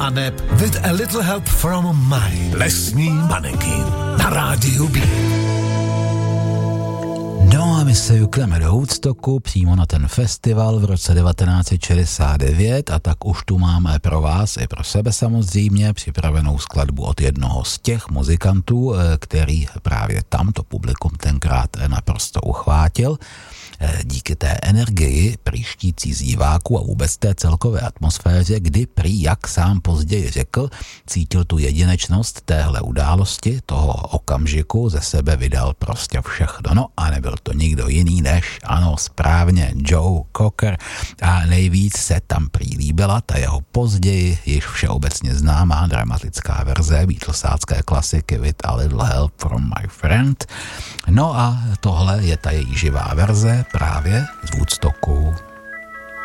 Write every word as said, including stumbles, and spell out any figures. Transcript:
aneb With a Little Help from My lesní manekin na rádiu B. No a my se jukneme do Woodstocku přímo na ten festival v roce devatenáct set šedesát devět a tak už tu máme pro vás i pro sebe samozřejmě připravenou skladbu od jednoho z těch muzikantů, který právě tamto publikum tenkrát naprosto uchvátil. Díky té energii příštící z diváků a vůbec té celkové atmosféře, kdy prý, jak sám později řekl, cítil tu jedinečnost téhle události, toho okamžiku, ze sebe vydal prostě všechno. No a nebyl to nikdo jiný než, ano, správně, Joe Cocker a nejvíc se tam prý líbila ta jeho později již všeobecně známá dramatická verze Beatlesácké klasiky With a Little Help from My Friend. No a tohle je ta její živá verze právě z Woodstocku.